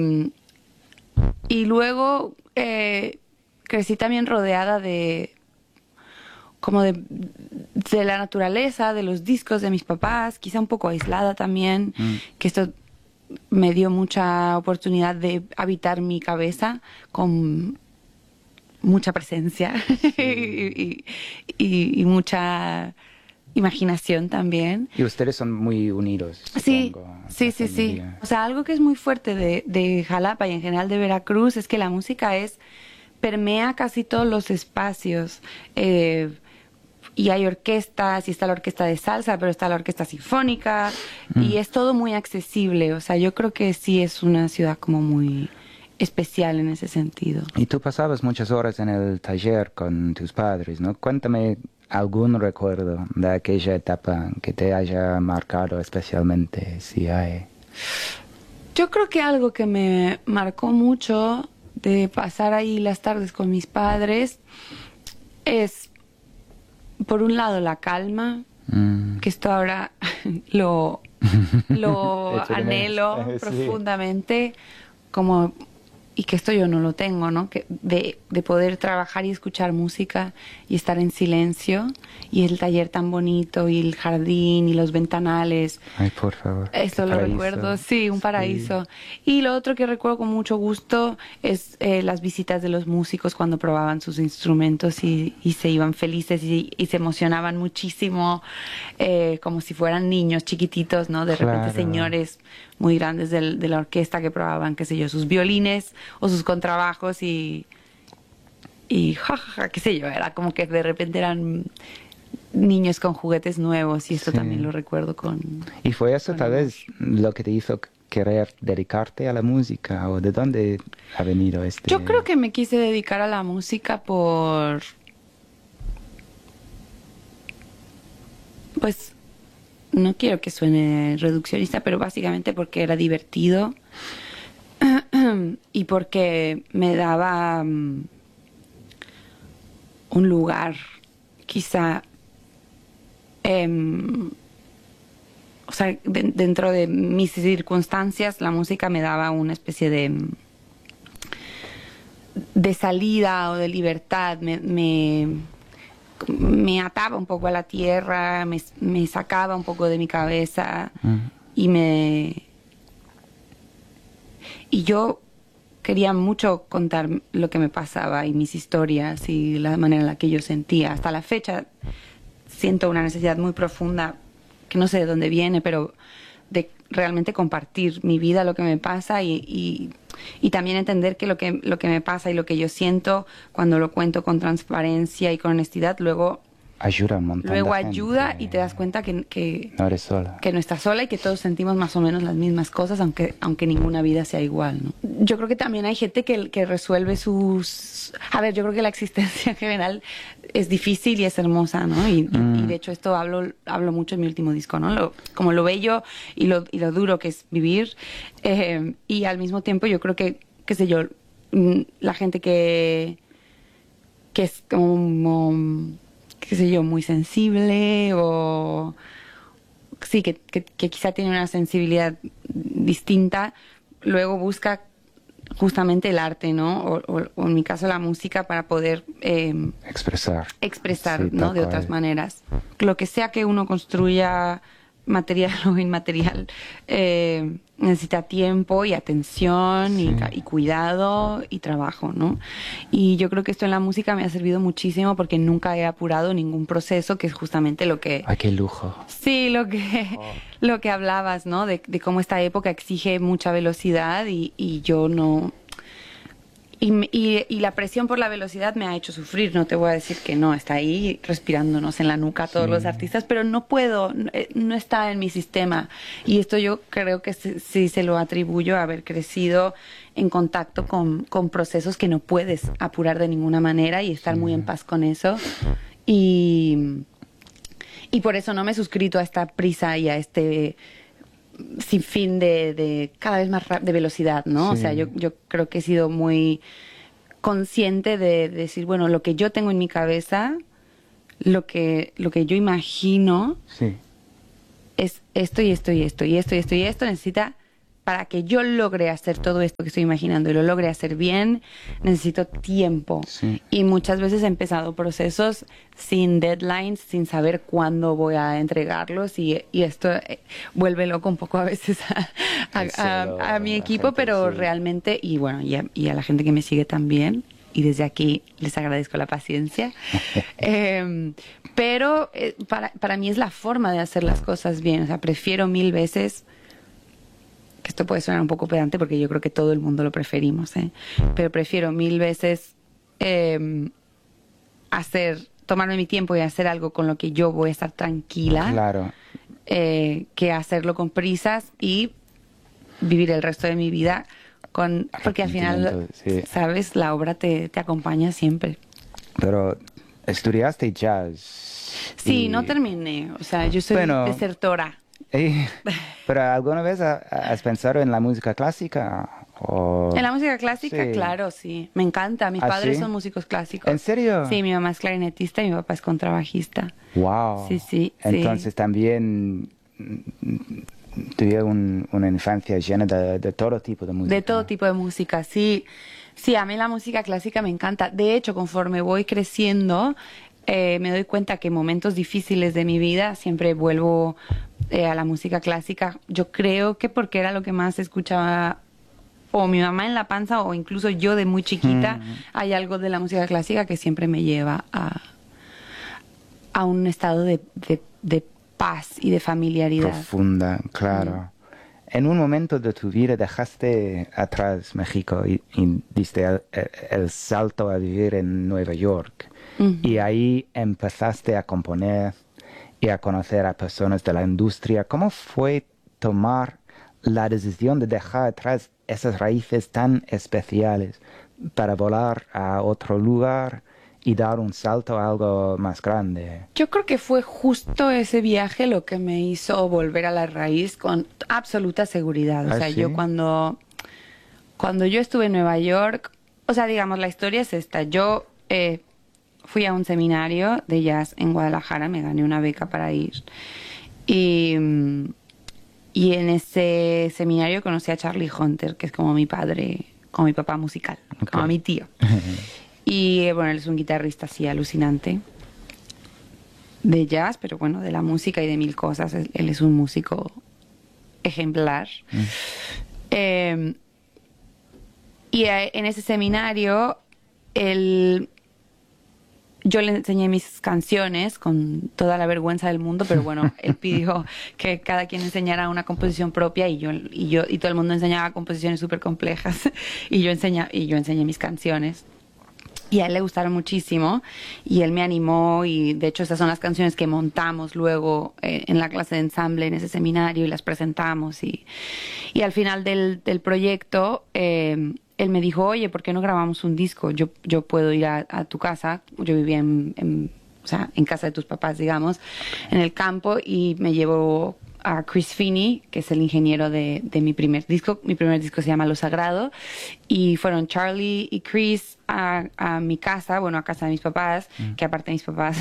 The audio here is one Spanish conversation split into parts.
Y luego crecí también rodeada de la naturaleza, de los discos de mis papás, quizá un poco aislada también, que esto me dio mucha oportunidad de habitar mi cabeza con mucha presencia y mucha imaginación también. Y ustedes son muy unidos, Sí, supongo, sí, la sí, sí. familia. O sea, algo que es muy fuerte de Jalapa y en general de Veracruz es que la música permea casi todos los espacios. Y hay orquestas, y está la orquesta de salsa, pero está la orquesta sinfónica, y es todo muy accesible. O sea, yo creo que sí es una ciudad como muy especial en ese sentido. Y tú pasabas muchas horas en el taller con tus padres, ¿no? Cuéntame algún recuerdo de aquella etapa que te haya marcado especialmente, si hay. Yo creo que algo que me marcó mucho de pasar ahí las tardes con mis padres es, por un lado, la calma, que esto ahora lo Echo de anhelo menos. Sí. profundamente, como, y que esto yo no lo tengo, ¿no? Que de poder trabajar y escuchar música y estar en silencio, y el taller tan bonito, y el jardín, y los ventanales. Ay, por favor. Esto qué lo paraíso. recuerdo, sí, un Sí. paraíso. Y lo otro que recuerdo con mucho gusto es las visitas de los músicos cuando probaban sus instrumentos y se iban felices y se emocionaban muchísimo, como si fueran niños chiquititos, ¿no? De repente Claro. señores muy grandes de la orquesta que probaban, qué sé yo, sus violines o sus contrabajos y jajaja, qué sé yo, era como que de repente eran niños con juguetes nuevos, y esto Sí. también lo recuerdo con... ¿Y fue eso con tal amor. vez lo que te hizo querer dedicarte a la música? ¿O de dónde ha venido este...? Yo creo que me quise dedicar a la música pues, no quiero que suene reduccionista, pero básicamente porque era divertido y porque me daba un lugar, quizá, o sea, dentro de mis circunstancias, la música me daba una especie de salida o de libertad, me ataba un poco a la tierra, me sacaba un poco de mi cabeza y yo quería mucho contar lo que me pasaba y mis historias y la manera en la que yo sentía. Hasta la fecha siento una necesidad muy profunda, que no sé de dónde viene, pero de realmente compartir mi vida, lo que me pasa y también entender que lo que me pasa y lo que yo siento cuando lo cuento con transparencia y con honestidad, luego Ayuda un montón de ayuda gente. y te das cuenta que No eres sola. no estás sola y que todos sentimos más o menos las mismas cosas, aunque ninguna vida sea igual, ¿no? Yo creo que también hay gente que resuelve sus... A ver, yo creo que la existencia en general es difícil y es hermosa, ¿no? Y de hecho esto hablo mucho en mi último disco, ¿no? Como lo bello y lo duro que es vivir, y al mismo tiempo yo creo que, qué sé yo, la gente que es como, qué sé yo, muy sensible o sí, que quizá tiene una sensibilidad distinta, luego busca justamente el arte, ¿no? O en mi caso la música para poder Expresar. expresar, Sí, ¿no? tal De cual. otras maneras. Lo que sea que uno construya, material o inmaterial, necesita tiempo y atención Sí. y cuidado y trabajo, ¿no? Y yo creo que esto en la música me ha servido muchísimo porque nunca he apurado ningún proceso, que es justamente lo que... Ay, qué lujo. Sí, lo que hablabas, ¿no? De cómo esta época exige mucha velocidad y yo no... Y la presión por la velocidad me ha hecho sufrir, no te voy a decir que no, está ahí respirándonos en la nuca todos los artistas, pero no puedo, no está en mi sistema. Y esto yo creo que sí se lo atribuyo a haber crecido en contacto con procesos que no puedes apurar de ninguna manera y estar muy en paz con eso. Y por eso no me he suscrito a esta prisa y a este sin fin de cada vez más de velocidad, ¿no? Sí. O sea, yo creo que he sido muy consciente de decir, bueno, lo que yo tengo en mi cabeza, lo que yo imagino Sí. es esto y esto y esto y esto y esto y esto necesita para que yo logre hacer todo esto que estoy imaginando y lo logre hacer bien, necesito tiempo. Sí. Y muchas veces he empezado procesos sin deadlines, sin saber cuándo voy a entregarlos y esto vuelve loco un poco a veces a mi equipo, gente, pero sí. realmente, y bueno, y a la gente que me sigue también. Y desde aquí les agradezco la paciencia. Pero para mí es la forma de hacer las cosas bien. O sea, prefiero 1000 veces, que esto puede sonar un poco pedante porque yo creo que todo el mundo lo preferimos, ¿eh? Pero prefiero 1000 veces tomarme mi tiempo y hacer algo con lo que yo voy a estar tranquila, Claro. que hacerlo con prisas y vivir el resto de mi vida porque al final, Sí. sabes, la obra te acompaña siempre. Pero estudiaste jazz. Sí, y- no terminé, o sea, yo soy Bueno. desertora. ¿Pero alguna vez has pensado en la música clásica? En la música clásica, Sí. claro, sí, me encanta. Mis ¿Ah, padres sí? son músicos clásicos. ¿En serio? Sí, mi mamá es clarinetista y mi papá es contrabajista. Wow. Sí, sí, Entonces sí. también tuvieron una infancia llena de todo tipo de música. De todo tipo de música, sí. Sí, a mí la música clásica me encanta. De hecho, conforme voy creciendo, me doy cuenta que en momentos difíciles de mi vida siempre vuelvo a la música clásica. Yo creo que porque era lo que más escuchaba o mi mamá en la panza o incluso yo de muy chiquita, hay algo de la música clásica que siempre me lleva a un estado de paz y de familiaridad. Profunda, claro. En un momento de tu vida dejaste atrás México y diste el salto a vivir en Nueva York. Y ahí empezaste a componer y a conocer a personas de la industria. ¿Cómo fue tomar la decisión de dejar atrás esas raíces tan especiales para volar a otro lugar y dar un salto a algo más grande? Yo creo que fue justo ese viaje lo que me hizo volver a la raíz con absoluta seguridad. O ¿Ah, sea, sí? yo cuando yo estuve en Nueva York, o sea, digamos, la historia es esta. Yo fui a un seminario de jazz en Guadalajara, me gané una beca para ir. Y en ese seminario conocí a Charlie Hunter, que es como mi padre, como mi papá musical, como mi tío. Y bueno, él es un guitarrista así alucinante de jazz, pero bueno, de la música y de mil cosas. Él es un músico ejemplar. Y en ese seminario, yo le enseñé mis canciones con toda la vergüenza del mundo, pero bueno, él pidió que cada quien enseñara una composición propia y todo el mundo enseñaba composiciones súper complejas y yo enseñé mis canciones. Y a él le gustaron muchísimo y él me animó y de hecho esas son las canciones que montamos luego en la clase de ensamble en ese seminario y las presentamos y al final del proyecto él me dijo, oye, ¿por qué no grabamos un disco? Yo puedo ir a tu casa, yo vivía o sea, en casa de tus papás, digamos, en el campo y me llevó a Chris Finney, que es el ingeniero de mi primer disco. Mi primer disco se llama Lo Sagrado. Y fueron Charlie y Chris a mi casa, bueno, a casa de mis papás, que aparte de mis papás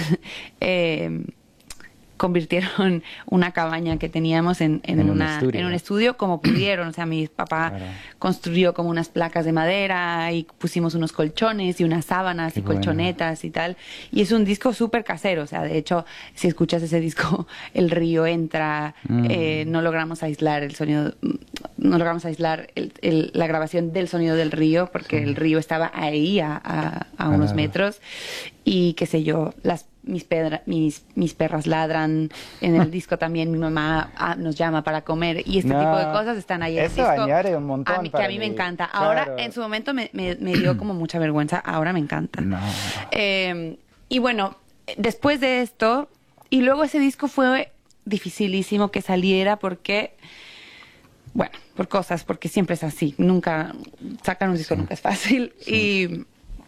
convirtieron una cabaña que teníamos en un estudio como pudieron. O sea, mi papá construyó como unas placas de madera y pusimos unos colchones y unas sábanas y colchonetas y tal. Y es un disco súper casero. O sea, de hecho, si escuchas ese disco, el río entra, no logramos aislar el sonido, no logramos aislar la grabación del sonido del río porque el río estaba ahí a unos metros. Y qué sé yo, mis perras ladran en el disco también, mi mamá nos llama para comer y este tipo de cosas están ahí en el disco. Eso añade un montón que a mí me encanta. Ahora, en su momento me dio como mucha vergüenza, ahora me encanta. Y bueno, después de esto, y luego ese disco fue dificilísimo que saliera porque... Bueno, por cosas, porque siempre es así. Nunca sacar un disco nunca es fácil. Sí.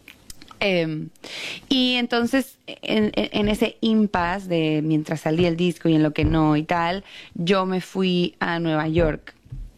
Y entonces, en ese impasse de mientras salía el disco y en lo que no y tal, yo me fui a Nueva York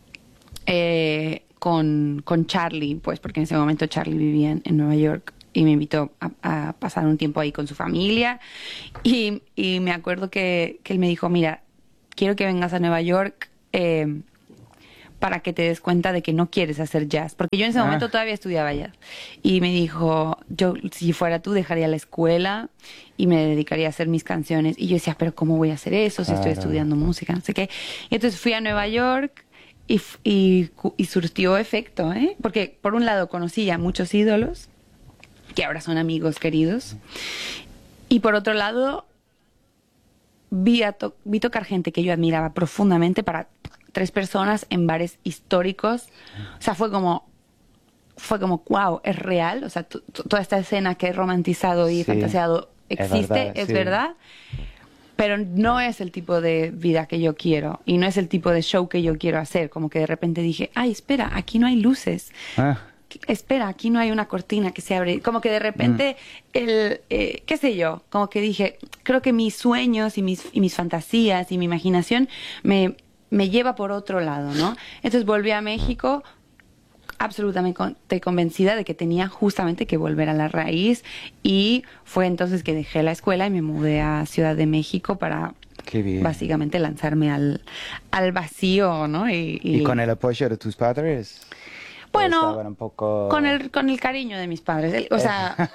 con Charlie, pues porque en ese momento Charlie vivía en Nueva York y me invitó a pasar un tiempo ahí con su familia. Y me acuerdo que él me dijo, mira, quiero que vengas a Nueva York para que te des cuenta de que no quieres hacer jazz. Porque yo en ese momento todavía estudiaba jazz. Y me dijo, yo si fuera tú dejaría la escuela y me dedicaría a hacer mis canciones. Y yo decía, pero ¿cómo voy a hacer eso si estoy estudiando música? No sé qué. Y entonces fui a Nueva York y surtió efecto, ¿eh? Porque por un lado conocí a muchos ídolos, que ahora son amigos queridos. Y por otro lado, vi tocar gente que yo admiraba profundamente para 3 personas en bares históricos. O sea, fue como, wow, es real. O sea, toda esta escena que he romantizado y fantaseado existe, es verdad. Pero no es el tipo de vida que yo quiero y no es el tipo de show que yo quiero hacer. Como que de repente dije, ay, espera, aquí no hay luces. Espera, aquí no hay una cortina que se abre. Como que de repente, qué sé yo, como que dije, creo que mis sueños y mis fantasías y mi imaginación me lleva por otro lado, ¿no? Entonces volví a México absolutamente convencida de que tenía justamente que volver a la raíz, y fue entonces que dejé la escuela y me mudé a Ciudad de México para básicamente lanzarme al vacío, ¿no? ¿Y con el apoyo de tus padres? Bueno, un poco... con el cariño de mis padres. O sea,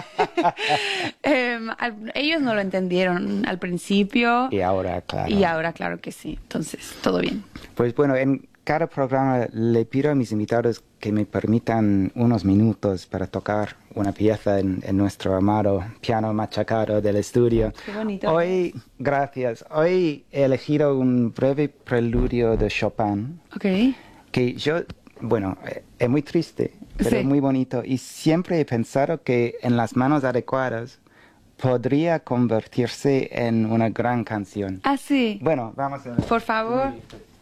ellos no lo entendieron al principio. Y ahora, claro. Y ahora, claro que sí. Entonces, todo bien. Pues bueno, en cada programa le pido a mis invitados que me permitan unos minutos para tocar una pieza en nuestro amado piano machacado del estudio. Qué bonito. Hoy, gracias. Hoy he elegido un breve preludio de Chopin. Ok. Que yo... Bueno, es muy triste, pero es muy bonito. Y siempre he pensado que en las manos adecuadas podría convertirse en una gran canción. Ah, sí. Bueno, vamos a ver. Por favor.